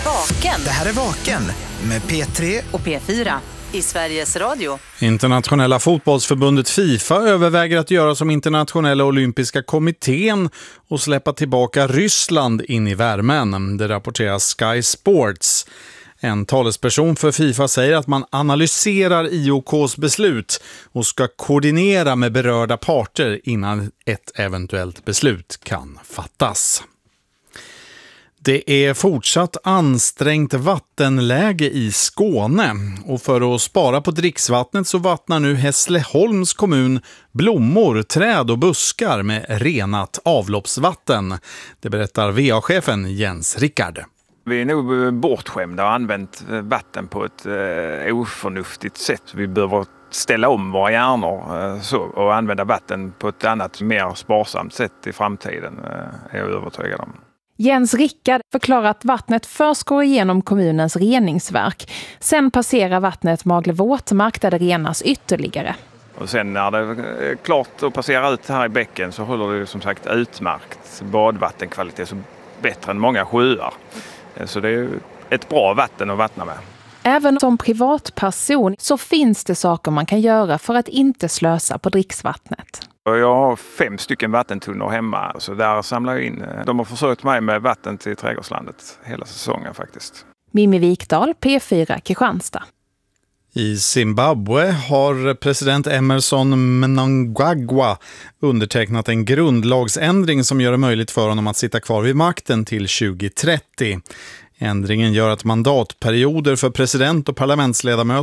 Vaken. Det här är Vaken med P3 och P4 i Sveriges Radio. Internationella fotbollsförbundet FIFA överväger att göra som internationella olympiska kommittén och släppa tillbaka Ryssland in i värmen. Det rapporterar Sky Sports. En talesperson för FIFA säger att man analyserar IOKs beslut och ska koordinera med berörda parter innan ett eventuellt beslut kan fattas. Det är fortsatt ansträngt vattenläge i Skåne och för att spara på dricksvattnet så vattnar nu Hässleholms kommun blommor, träd och buskar med renat avloppsvatten. Det berättar VA-chefen Jens Rickard. Vi är nog bortskämda och använt vatten på ett oförnuftigt sätt. Vi behöver ställa om våra hjärnor och använda vatten på ett annat, mer sparsamt sätt i framtiden, är jag övertygad om. Jens Rickard förklarar att vattnet först går igenom kommunens reningsverk. Sen passerar vattnet Magle våtmark där det renas ytterligare. Och sen när det är klart att passera ut här i bäcken så håller det som sagt utmärkt badvattenkvalitet, så bättre än många sjöar. Så det är ett bra vatten att vattna med. Även som privatperson så finns det saker man kan göra för att inte slösa på dricksvattnet. Jag har 5 stycken vattentunnor hemma, så där samlar jag in. De har försökt mig med vatten till trädgårdslandet hela säsongen faktiskt. Mimmi Wikdahl, P4 Kristianstad. I Zimbabwe har president Emerson Mnangagwa undertecknat en grundlagsändring som gör det möjligt för honom att sitta kvar vid makten till 2030. Ändringen gör att mandatperioder för president och parlamentsledamöter